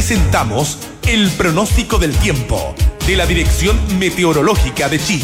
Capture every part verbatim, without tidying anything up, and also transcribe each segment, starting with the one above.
presentamos el pronóstico del tiempo de la Dirección Meteorológica de Chile.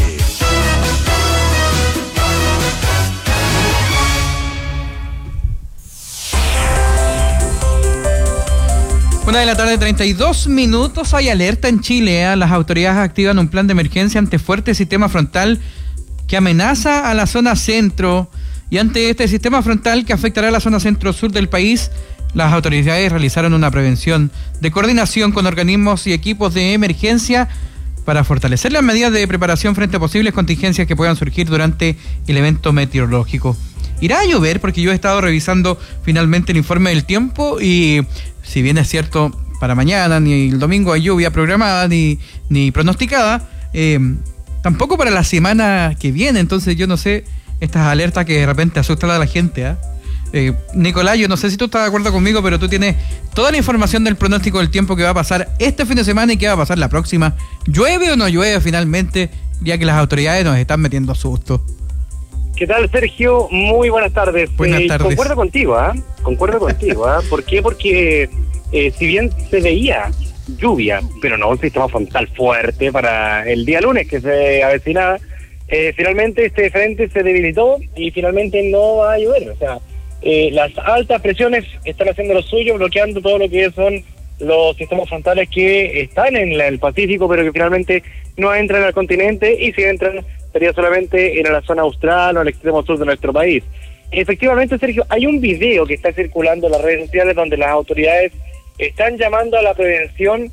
Una de la tarde, treinta y dos minutos. Hay alerta en Chile. ¿eh? Las autoridades activan un plan de emergencia ante fuerte sistema frontal que amenaza a la zona centro. Y ante este sistema frontal que afectará a la zona centro-sur del país, las autoridades realizaron una prevención de coordinación con organismos y equipos de emergencia para fortalecer las medidas de preparación frente a posibles contingencias que puedan surgir durante el evento meteorológico. Irá a llover porque yo he estado revisando finalmente el informe del tiempo y si bien es cierto para mañana ni el domingo hay lluvia programada ni, ni pronosticada, eh, tampoco para la semana que viene. Entonces yo no sé, estas alertas que de repente asustan a la gente. ¿eh? Eh, Nicolás, yo no sé si tú estás de acuerdo conmigo, pero tú tienes toda la información del pronóstico del tiempo que va a pasar este fin de semana y que va a pasar la próxima. ¿Llueve o no llueve finalmente? Ya que las autoridades nos están metiendo susto. ¿Qué tal, Sergio? Muy buenas tardes. Buenas eh, tardes. Concuerdo contigo, ¿ah? ¿eh? Concuerdo contigo, ¿ah? ¿eh? ¿Por qué? Porque eh, si bien se veía lluvia, pero no un sistema frontal fuerte para el día lunes que se avecinaba, eh, finalmente este frente se debilitó y finalmente no va a llover. O sea, eh, las altas presiones están haciendo lo suyo, bloqueando todo lo que son los sistemas frontales que están en el Pacífico, pero que finalmente no entran al continente, y si entran sería solamente en la zona austral o al extremo sur de nuestro país. Efectivamente, Sergio, hay un video que está circulando en las redes sociales donde las autoridades están llamando a la prevención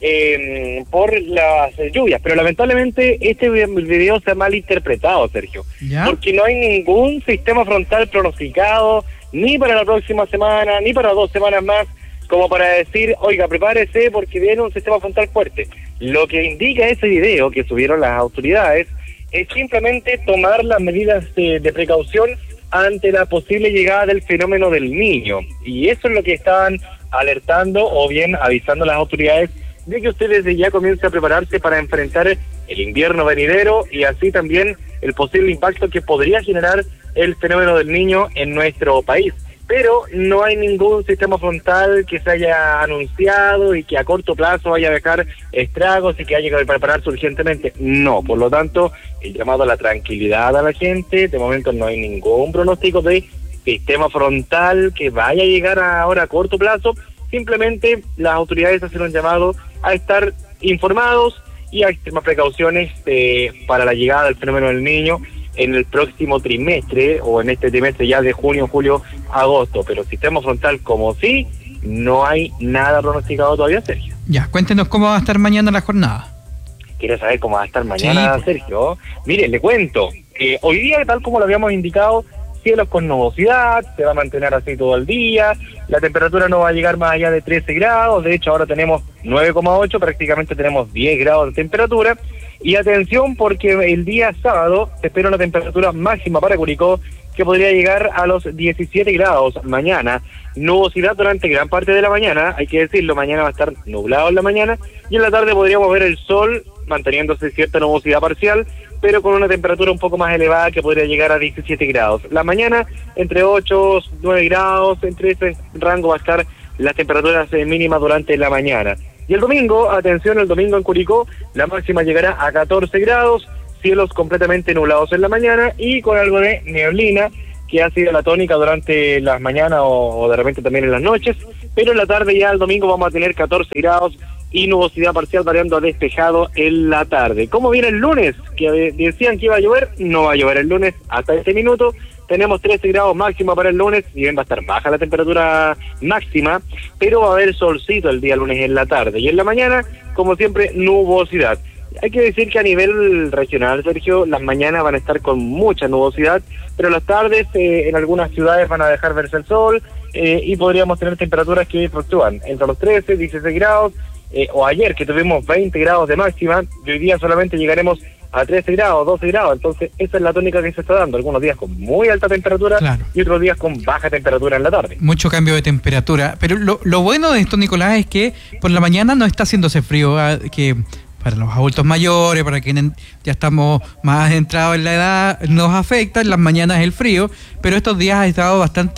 eh, por las lluvias, pero lamentablemente este video se ha malinterpretado, Sergio, ¿Ya? porque no hay ningún sistema frontal pronosticado, ni para la próxima semana, ni para dos semanas más, como para decir, oiga, prepárese porque viene un sistema frontal fuerte. Lo que indica ese video que subieron las autoridades es simplemente tomar las medidas de, de precaución ante la posible llegada del fenómeno del Niño. Y eso es lo que estaban alertando o bien avisando a las autoridades de que ustedes desde ya comiencen a prepararse para enfrentar el invierno venidero y así también el posible impacto que podría generar el fenómeno del Niño en nuestro país. Pero no hay ningún sistema frontal que se haya anunciado y que a corto plazo vaya a dejar estragos y que haya que prepararse urgentemente. No, por lo tanto, el llamado a la tranquilidad a la gente. De momento no hay ningún pronóstico de sistema frontal que vaya a llegar ahora a corto plazo. Simplemente las autoridades hacen un llamado a estar informados y a extremar precauciones eh, para la llegada del fenómeno del Niño en el próximo trimestre o en este trimestre ya de junio, julio, agosto. Pero sistema frontal como sí, no hay nada pronosticado todavía, Sergio. Ya, cuéntenos cómo va a estar mañana la jornada. ¿Quieres saber cómo va a estar mañana, sí, Sergio? Mire, le cuento. Eh, hoy día, tal como lo habíamos indicado, cielos con nubosidad, se va a mantener así todo el día, la temperatura no va a llegar más allá de trece grados, de hecho ahora tenemos nueve coma ocho, prácticamente tenemos diez grados de temperatura, y atención porque el día sábado se espera una temperatura máxima para Curicó que podría llegar a los diecisiete grados mañana, nubosidad durante gran parte de la mañana, hay que decirlo, mañana va a estar nublado en la mañana, y en la tarde podríamos ver el sol manteniéndose cierta nubosidad parcial, pero con una temperatura un poco más elevada que podría llegar a diecisiete grados. La mañana entre ocho, nueve grados, entre ese rango va a estar las temperaturas mínimas durante la mañana. Y el domingo, atención, el domingo en Curicó, la máxima llegará a catorce grados, cielos completamente nublados en la mañana y con algo de neblina, que ha sido la tónica durante las mañanas o, o de repente también en las noches, pero en la tarde ya el domingo vamos a tener catorce grados y nubosidad parcial variando a despejado en la tarde. ¿Cómo viene el lunes? Que decían que iba a llover, no va a llover el lunes hasta este minuto. Tenemos trece grados máxima para el lunes, si bien va a estar baja la temperatura máxima, pero va a haber solcito el día lunes en la tarde. Y en la mañana, como siempre, nubosidad. Hay que decir que a nivel regional, Sergio, las mañanas van a estar con mucha nubosidad, pero las tardes eh, en algunas ciudades van a dejar verse el sol eh, y podríamos tener temperaturas que fluctúan entre los trece, dieciséis grados, eh, o ayer que tuvimos veinte grados de máxima, y hoy día solamente llegaremos a trece grados, doce grados, entonces esa es la tónica que se está dando, algunos días con muy alta temperatura, claro, y otros días con baja temperatura en la tarde. Mucho cambio de temperatura, pero lo, lo bueno de esto, Nicolás, es que por la mañana no está haciéndose frío, ¿eh? Que para los adultos mayores, para quienes ya estamos más entrados en la edad, nos afecta en las mañanas el frío, pero estos días ha estado bastante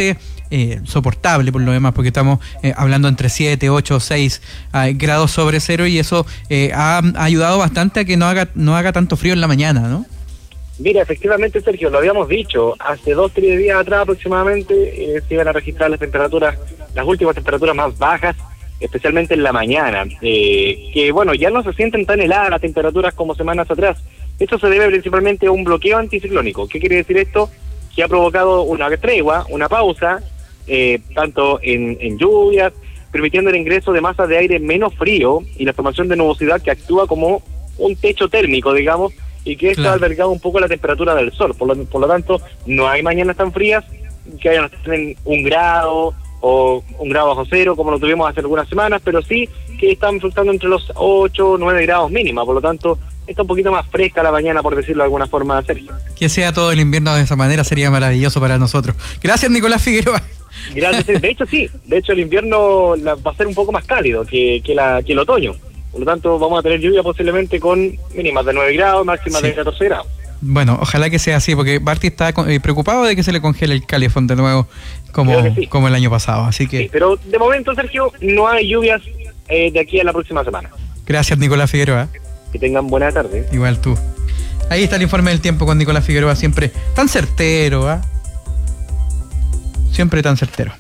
eh, soportable por lo demás, porque estamos eh, hablando entre siete, ocho, seis eh, grados sobre cero, y eso eh, ha, ha ayudado bastante a que no haga, no haga tanto frío en la mañana, ¿no? Mira, efectivamente, Sergio, lo habíamos dicho, hace dos, tres días atrás aproximadamente eh, se iban a registrar las temperaturas, las últimas temperaturas más bajas, especialmente en la mañana, eh, que bueno, ya no se sienten tan heladas las temperaturas como semanas atrás. Esto se debe principalmente a un bloqueo anticiclónico. ¿Qué quiere decir esto? Que ha provocado una tregua, una pausa, eh, tanto en, en lluvias, permitiendo el ingreso de masas de aire menos frío y la formación de nubosidad que actúa como un techo térmico, digamos, y que esto claro. ha albergado un poco la temperatura del sol. Por lo, por lo tanto, no hay mañanas tan frías que hayan en un grado o un grado bajo cero, como lo tuvimos hace algunas semanas, pero sí que están fluctuando entre los ocho o nueve grados mínima. Por lo tanto, está un poquito más fresca la mañana, por decirlo de alguna forma, Sergio. Que sea todo el invierno de esa manera sería maravilloso para nosotros. Gracias, Nicolás Figueroa. Gracias. De hecho, sí. De hecho, el invierno la, va a ser un poco más cálido que, que, la, que el otoño. Por lo tanto, vamos a tener lluvia posiblemente con mínimas de nueve grados, máximas sí. de catorce grados. Bueno, ojalá que sea así, porque Barty está eh, preocupado de que se le congele el calefón de nuevo, como, sí. como el año pasado. Así que. Sí, pero de momento, Sergio, no hay lluvias eh, de aquí a la próxima semana. Gracias, Nicolás Figueroa. Que tengan buena tarde. Igual tú. Ahí está el informe del tiempo con Nicolás Figueroa, siempre tan certero, ¿ah? ¿eh? Siempre tan certero.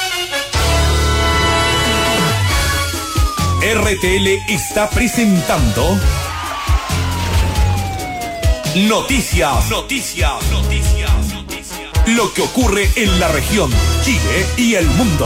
R T L está presentando Noticias, Noticias, Noticias, Noticias. Lo que ocurre en la región, Chile y el mundo.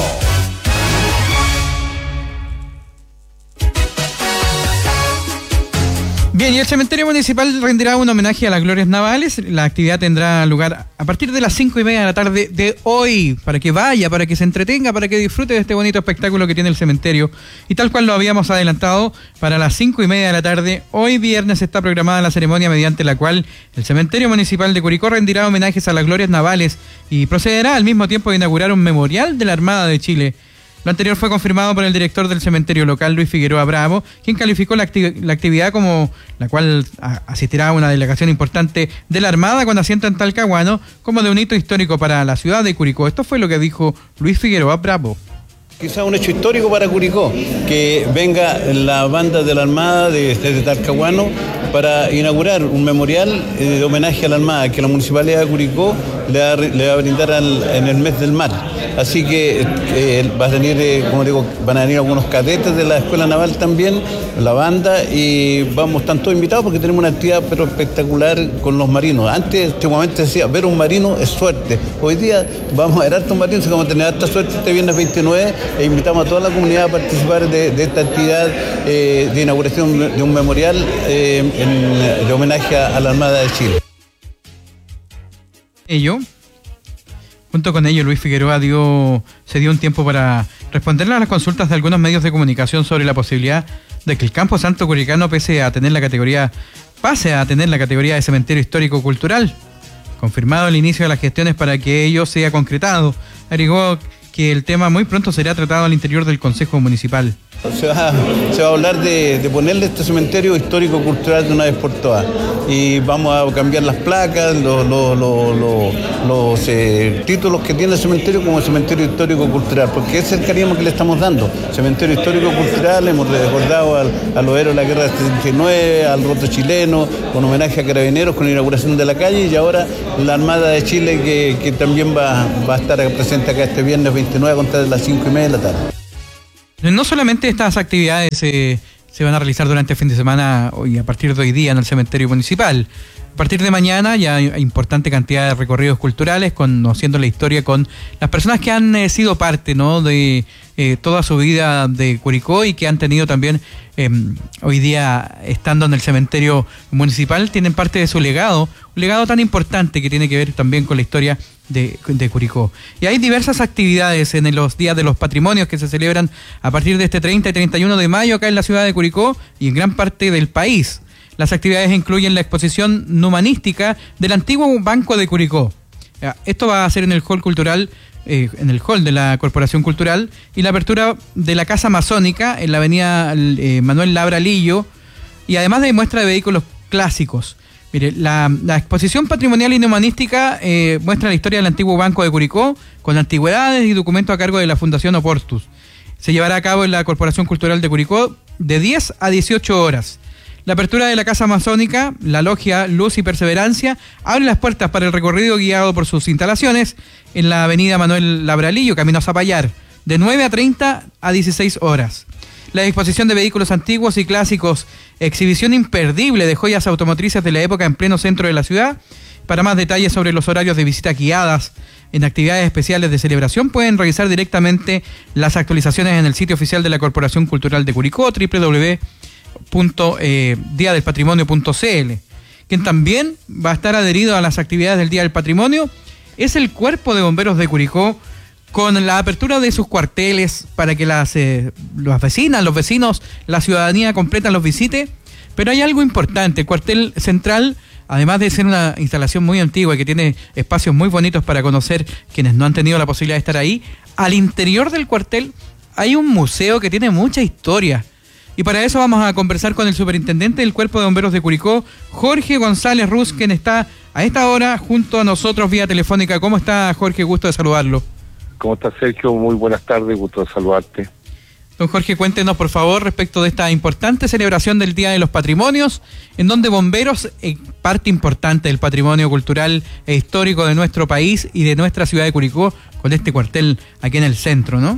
Bien, y el cementerio municipal rendirá un homenaje a las glorias navales. La actividad tendrá lugar a partir de las cinco y media de la tarde de hoy, para que vaya, para que se entretenga, para que disfrute de este bonito espectáculo que tiene el cementerio. Y tal cual lo habíamos adelantado, para las cinco y media de la tarde, hoy viernes, está programada la ceremonia mediante la cual el cementerio municipal de Curicó rendirá homenajes a las glorias navales y procederá al mismo tiempo de inaugurar un memorial de la Armada de Chile. Lo anterior fue confirmado por el director del cementerio local, Luis Figueroa Bravo, quien calificó la, acti- la actividad como la cual a- asistirá una delegación importante de la Armada con asiento en Talcahuano, como de un hito histórico para la ciudad de Curicó. Esto fue lo que dijo Luis Figueroa Bravo. Quizá un hecho histórico para Curicó, que venga la banda de la Armada de, desde Talcahuano para inaugurar un memorial eh, de homenaje a la Armada que la Municipalidad de Curicó le va, le va a brindar al, en el mes del mar. Así que eh, va a venir, eh, como digo, van a venir algunos cadetes de la Escuela Naval también, la banda, y vamos, están todos invitados porque tenemos una actividad pero espectacular con los marinos. Antes, antiguamente decía, ver un marino es suerte. Hoy día vamos a ver hartos marinos y vamos a tener harta suerte este viernes veintinueve, e invitamos a toda la comunidad a participar de, de esta actividad eh, de inauguración de un memorial eh, en, de homenaje a, a la Armada de Chile. Ello, junto con ello, Luis Figueroa dio, se dio un tiempo para responderle a las consultas de algunos medios de comunicación sobre la posibilidad de que el Campo Santo Curicano pese a tener la categoría, pase a tener la categoría de cementerio histórico cultural. Confirmado el inicio de las gestiones para que ello sea concretado, agregó que el tema muy pronto será tratado al interior del Consejo Municipal. Se va, se va a hablar de, de ponerle este cementerio histórico-cultural de una vez por todas. Y vamos a cambiar las placas, los, los, los, los, los eh, títulos que tiene el cementerio como cementerio histórico-cultural, porque ese es el cariño que le estamos dando. Cementerio histórico-cultural, hemos recordado al, a los héroes de la guerra del setenta y nueve, al roto chileno, con homenaje a Carabineros, con la inauguración de la calle, y ahora la Armada de Chile que, que también va, va a estar presente acá este viernes veintinueve a contar de las cinco y media de la tarde. No solamente estas actividades eh, se van a realizar durante el fin de semana y a partir de hoy día en el cementerio municipal. A partir de mañana ya hay importante cantidad de recorridos culturales, conociendo la historia con las personas que han eh, sido parte, ¿no?, de eh, toda su vida de Curicó y que han tenido también eh, hoy día, estando en el cementerio municipal, tienen parte de su legado, un legado tan importante que tiene que ver también con la historia de, de Curicó. Y hay diversas actividades en los días de los patrimonios que se celebran a partir de este treinta y treinta y uno de mayo acá en la ciudad de Curicó y en gran parte del país. Las actividades incluyen la exposición numanística del antiguo Banco de Curicó. Esto va a ser en el hall cultural, eh, en el hall de la Corporación Cultural, y la apertura de la Casa Masónica en la avenida eh, Manuel Labra Lillo, y además de muestra de vehículos clásicos. Mire, la, la exposición patrimonial y humanística eh, muestra la historia del antiguo Banco de Curicó, con antigüedades y documentos a cargo de la Fundación Oportus. Se llevará a cabo en la Corporación Cultural de Curicó de diez a dieciocho horas. La apertura de la Casa Masónica, la logia Luz y Perseverancia, abre las puertas para el recorrido guiado por sus instalaciones en la avenida Manuel Labralillo, camino a Zapallar, de nueve a treinta a dieciséis horas. La exposición de vehículos antiguos y clásicos, exhibición imperdible de joyas automotrices de la época en pleno centro de la ciudad. Para más detalles sobre los horarios de visita guiadas en actividades especiales de celebración, pueden revisar directamente las actualizaciones en el sitio oficial de la Corporación Cultural de Curicó, doble u doble u doble u punto día del patrimonio punto c l. Quien también va a estar adherido a las actividades del Día del Patrimonio es el Cuerpo de Bomberos de Curicó, con la apertura de sus cuarteles para que las, eh, las vecinas, los vecinos, la ciudadanía completa los visite. Pero hay algo importante: el cuartel central, además de ser una instalación muy antigua y que tiene espacios muy bonitos para conocer quienes no han tenido la posibilidad de estar ahí, al interior del cuartel hay un museo que tiene mucha historia. Y para eso vamos a conversar con el superintendente del Cuerpo de Bomberos de Curicó, Jorge González Ruz, quien está a esta hora junto a nosotros vía telefónica. ¿Cómo está, Jorge? Gusto de saludarlo. ¿Cómo estás, Sergio? Muy buenas tardes, gusto de saludarte. Don Jorge, cuéntenos por favor respecto de esta importante celebración del Día de los Patrimonios, en donde bomberos, eh, parte importante del patrimonio cultural e histórico de nuestro país y de nuestra ciudad de Curicó, con este cuartel aquí en el centro, ¿no?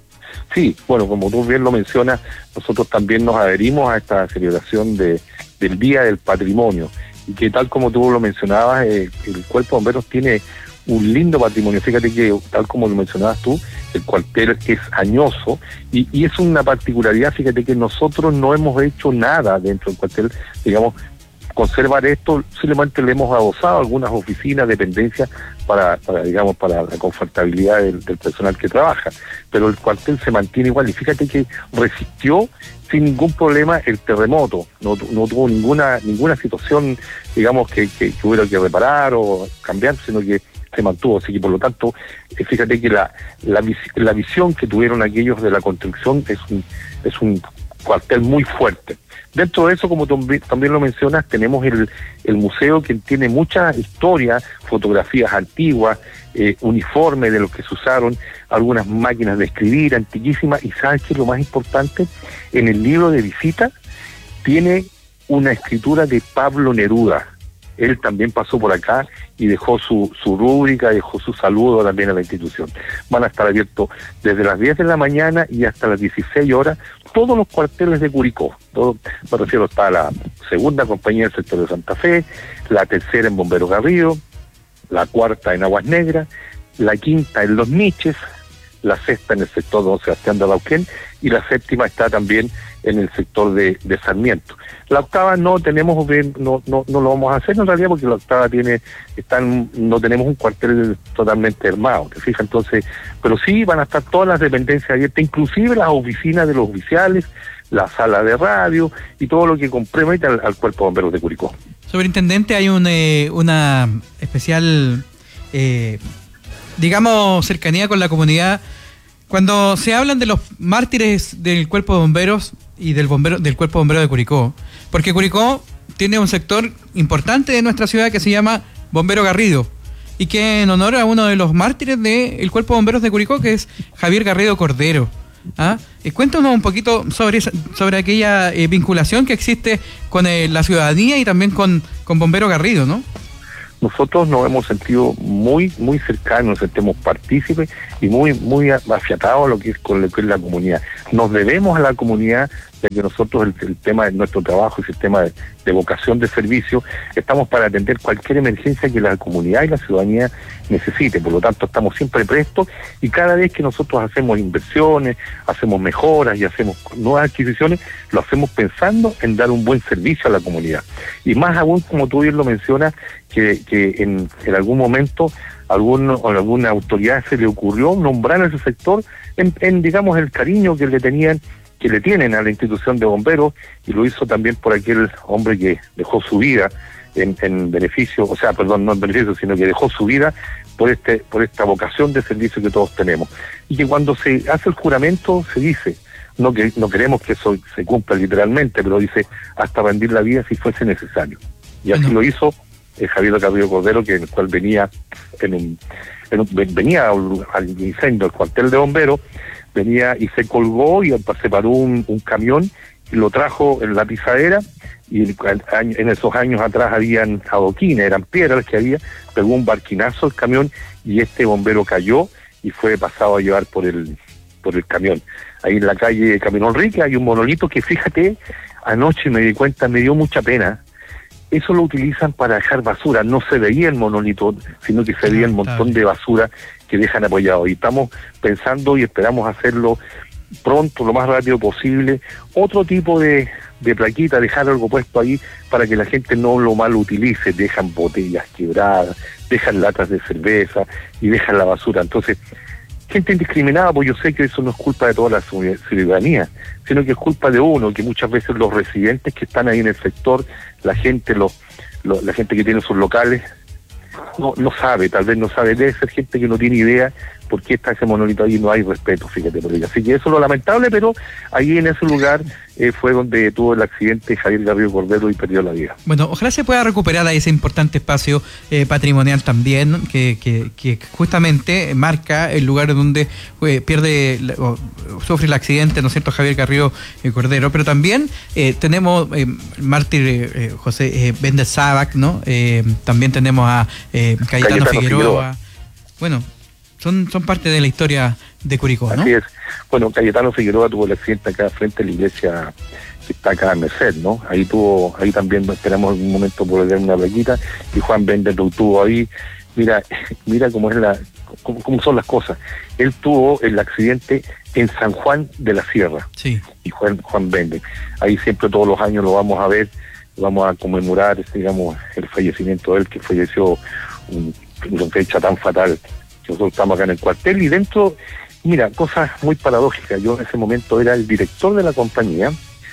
Sí, bueno, como tú bien lo mencionas, nosotros también nos adherimos a esta celebración de, del Día del Patrimonio, y que tal como tú lo mencionabas, eh, el Cuerpo de Bomberos tiene un lindo patrimonio. Fíjate que, tal como lo mencionabas tú, el cuartel es añoso y, y es una particularidad. Fíjate que nosotros no hemos hecho nada dentro del cuartel, digamos, conservar esto. Simplemente le hemos adosado algunas oficinas, dependencias para, para digamos, para la confortabilidad del, del personal que trabaja, pero el cuartel se mantiene igual. Y fíjate que resistió sin ningún problema el terremoto, no, no tuvo ninguna ninguna situación, digamos, que, que, que hubiera que reparar o cambiar, sino que se mantuvo. Así que por lo tanto, eh, fíjate que la, la la visión que tuvieron aquellos de la construcción es un es un cuartel muy fuerte. Dentro de eso, como también lo mencionas, tenemos el, el museo, que tiene mucha historia, fotografías antiguas, eh, uniformes de los que se usaron, algunas máquinas de escribir antiquísimas, y ¿sabes qué es lo más importante? En el libro de visita tiene una escritura de Pablo Neruda. Él también pasó por acá y dejó su, su rúbrica, dejó su saludo también a la institución. Van a estar abiertos desde las diez de la mañana y hasta las dieciséis horas todos los cuarteles de Curicó. Todo, me refiero, está la segunda compañía del sector de Santa Fe, la tercera en Bomberos Garrido, la cuarta en Aguas Negras, la quinta en Los Niches, la sexta en el sector de Don Sebastián de Arauquén y la séptima está también en el sector de, de Sarmiento. La octava no tenemos, no, no, no lo vamos a hacer en realidad, porque la octava tiene, están, no tenemos un cuartel totalmente armado, ¿te fijas? Entonces, pero sí van a estar todas las dependencias abiertas, inclusive las oficinas de los oficiales, la sala de radio y todo lo que compromete al, al Cuerpo de Bomberos de Curicó. Superintendente, hay un, eh, una especial, eh, digamos, cercanía con la comunidad. Cuando se hablan de los mártires del Cuerpo de Bomberos y del bombero del Cuerpo de Bomberos de Curicó, porque Curicó tiene un sector importante de nuestra ciudad que se llama Bombero Garrido, y que en honor a uno de los mártires del Cuerpo de Bomberos de Curicó, que es Javier Garrido Cordero. ¿Ah? Eh, cuéntanos un poquito sobre esa, sobre aquella eh, vinculación que existe con eh, la ciudadanía y también con, con Bombero Garrido, ¿no? Nosotros nos hemos sentido muy muy cercanos, nos sentimos partícipes y muy muy afiatados a lo que es con lo que es la comunidad. Nos debemos a la comunidad, ya que nosotros el, el tema de nuestro trabajo y sistema de, de vocación de servicio, estamos para atender cualquier emergencia que la comunidad y la ciudadanía necesite. Por lo tanto, estamos siempre prestos, y cada vez que nosotros hacemos inversiones, hacemos mejoras y hacemos nuevas adquisiciones, lo hacemos pensando en dar un buen servicio a la comunidad. Y más aún, como tú bien lo mencionas, que, que en, en algún momento algún, a alguna autoridad se le ocurrió nombrar a ese sector en, en, digamos, el cariño que le tenían, que le tienen a la institución de bomberos, y lo hizo también por aquel hombre que dejó su vida en, en beneficio, o sea, perdón, no en beneficio, sino que dejó su vida por este por esta vocación de servicio que todos tenemos. Y que cuando se hace el juramento se dice, no que no queremos que eso se cumpla literalmente, pero dice hasta rendir la vida si fuese necesario. Y así Bueno. lo hizo eh, Javier Carrillo Cordero, que en el cual venía en un, en un- venía al, al incendio del cuartel de bomberos, venía y se colgó y se paró un, un camión y lo trajo en la pisadera, y en, en esos años atrás habían adoquines, eran piedras que había, pegó un barquinazo el camión y este bombero cayó y fue pasado a llevar por el por el camión. Ahí en la calle Camino Enrique hay un monolito que, fíjate, anoche me di cuenta, me dio mucha pena. Eso lo utilizan para dejar basura, no se veía el monolito, sino que se veía el montón de basura que dejan apoyado. Y estamos pensando y esperamos hacerlo pronto, lo más rápido posible, otro tipo de, de plaquita, dejar algo puesto ahí para que la gente no lo mal utilice. Dejan botellas quebradas, dejan latas de cerveza y dejan la basura. Entonces, gente indiscriminada, pues yo sé que eso no es culpa de toda la ciudadanía, sino que es culpa de uno, que muchas veces los residentes que están ahí en el sector, la gente, los, los la gente que tiene sus locales, no no sabe, tal vez no sabe, debe ser gente que no tiene idea por qué está ese monolito ahí, no hay respeto, fíjate por ello. Así que eso es lo lamentable, pero ahí en ese lugar eh, fue donde tuvo el accidente Javier Garrido Cordero y perdió la vida. Bueno, ojalá se pueda recuperar a ese importante espacio eh, patrimonial también, que, que, que justamente marca el lugar donde eh, pierde o sufre el accidente, ¿no es cierto?, Javier Garrido eh, Cordero. Pero también eh, tenemos eh, mártir eh, José eh, Bender Sabac, ¿no? Eh, también tenemos a eh, Cayetano, Cayetano Figueroa. Figueroa. Bueno, son, son parte de la historia de Curicó, ¿no? Así es. Bueno, Cayetano Figueroa tuvo el accidente acá frente a la iglesia que está acá en Merced, ¿no? Ahí tuvo, ahí también esperamos en un momento poder dar una plaquita, y Juan Bender lo tuvo ahí. Mira, mira cómo es la, cómo, cómo son las cosas. Él tuvo el accidente en San Juan de la Sierra. Sí. Y Juan, Juan Bender. Ahí siempre todos los años lo vamos a ver, vamos a conmemorar, digamos, el fallecimiento de él, que falleció un, una fecha tan fatal. Nosotros estamos acá en el cuartel y dentro, mira, cosas muy paradójicas. Yo en ese momento era el director de la compañía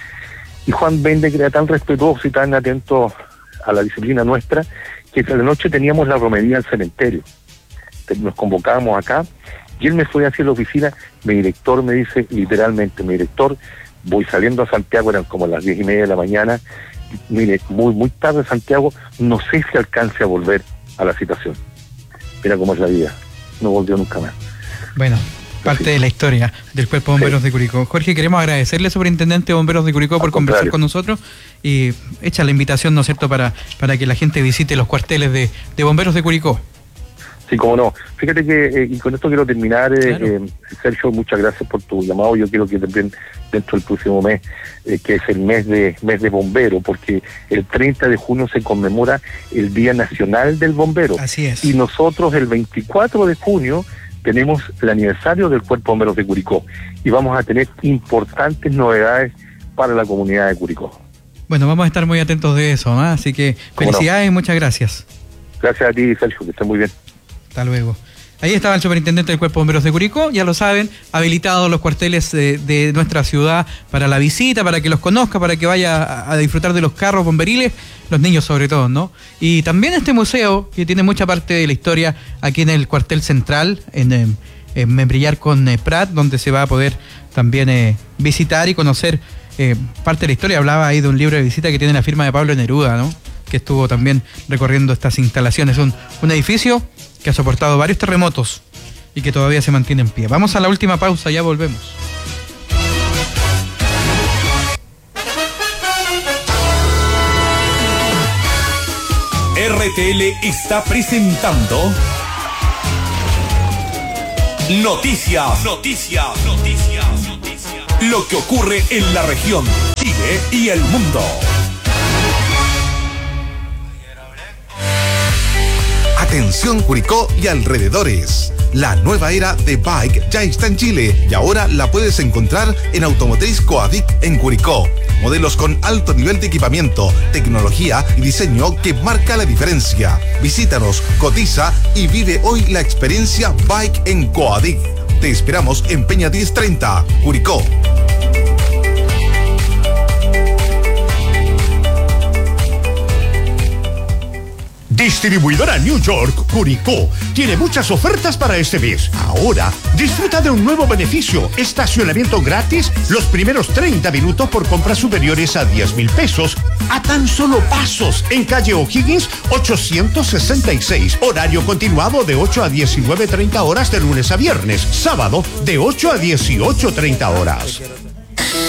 y Juan Bender, que era tan respetuoso y tan atento a la disciplina nuestra, que esa noche teníamos la romería al cementerio. Nos convocábamos acá y él me fue hacia la oficina. Mi director me dice, literalmente, mi director, voy saliendo a Santiago, eran como las diez y media de la mañana. Mire, muy, muy tarde Santiago, no sé si alcance a volver a la situación. Mira cómo es la vida. No volvió nunca más. Bueno, parte Así. de la historia del Cuerpo de Bomberos Sí. de Curicó. Jorge, queremos agradecerle, superintendente de Bomberos de Curicó, por Al conversar contrario. con nosotros y echa la invitación, ¿no es cierto?, para, para que la gente visite los cuarteles de, de Bomberos de Curicó. Sí, cómo no. Fíjate que, eh, y con esto quiero terminar, eh, Claro. eh, Sergio, muchas gracias por tu llamado. Yo quiero que también dentro del próximo mes, eh, que es el mes de mes de bombero, porque el treinta de junio se conmemora el Día Nacional del Bombero. Así es. Y nosotros el veinticuatro de junio tenemos el aniversario del Cuerpo de Bomberos de Curicó y vamos a tener importantes novedades para la comunidad de Curicó. Bueno, vamos a estar muy atentos de eso, ¿no? Así que ¿Cómo no? felicidades y muchas gracias. Gracias a ti, Sergio, que estés muy bien. Hasta luego. Ahí estaba el superintendente del Cuerpo de Bomberos de Curicó, ya lo saben, habilitados los cuarteles de, de nuestra ciudad para la visita, para que los conozca, para que vaya a, a disfrutar de los carros bomberiles, los niños sobre todo, ¿no? Y también este museo, que tiene mucha parte de la historia aquí en el cuartel central, en, en, en Membrillar con eh, Prat, donde se va a poder también eh, visitar y conocer eh, parte de la historia. Hablaba ahí de un libro de visita que tiene la firma de Pablo Neruda, ¿no?, que estuvo también recorriendo estas instalaciones. Un, un edificio que ha soportado varios terremotos y que todavía se mantiene en pie. Vamos a la última pausa, ya volvemos. R T L está presentando Noticias, Noticias, Noticias, Noticias. Lo que ocurre en la región, Chile y el mundo. Atención Curicó y alrededores. La nueva era de Bike ya está en Chile y ahora la puedes encontrar en Automotriz Coadic en Curicó. Modelos con alto nivel de equipamiento, tecnología y diseño que marca la diferencia. Visítanos, cotiza y vive hoy la experiencia Bike en Coadic. Te esperamos en Peña diez treinta, Curicó. Distribución Distribuidora New York, Curicó, tiene muchas ofertas para este mes. Ahora, disfruta de un nuevo beneficio. Estacionamiento gratis los primeros treinta minutos por compras superiores a diez mil pesos. A tan solo pasos en calle O'Higgins ochocientos sesenta y seis. Horario continuado de ocho a diecinueve treinta horas de lunes a viernes. Sábado de ocho a dieciocho treinta horas.